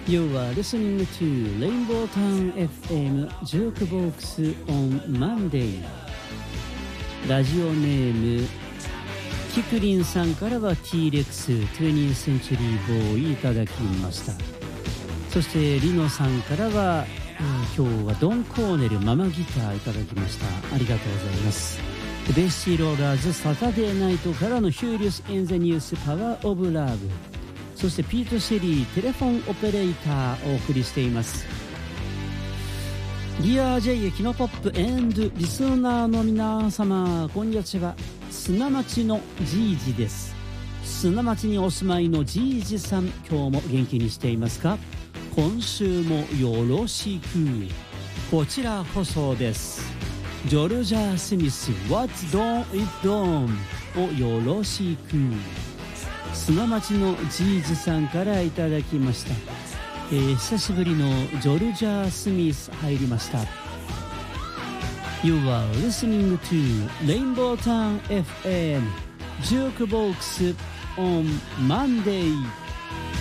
You are listening to Rainbow Town FM Jukebox on Monday。 ラジオネームキクリンさんからは T-Rex 20th Century Boy いただきました。そしてリノさんからは、今日はドン・コーネルママギターいただきました。ありがとうございます。ベッシー・ローラーズサタデーナイトからのヒューリウス・イン・ザ・ニュースパワー・オブ・ラブ、そしてピート・シェリーテレフォン・オペレーターをお送りしています。Dear J キノポップ&リスナーの皆様、こんにちは。砂町のジージです。砂町にお住まいのジージさん、今日も元気にしていますか？今週もよろしく。こちらこそです。ジョルジャー・スミス What's Done Is Done をよろしく。砂町のジージさんからいただきました。久しぶりのジョルジャー・スミス入りました。 You are listening to Rainbow Town FM Jukebox on Monday。